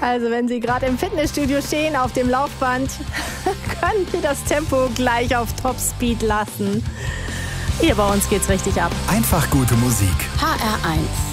Also wenn Sie gerade im Fitnessstudio stehen, auf dem Laufband, können Sie das Tempo gleich auf Topspeed lassen. Hier bei uns geht's richtig ab. Einfach gute Musik. HR1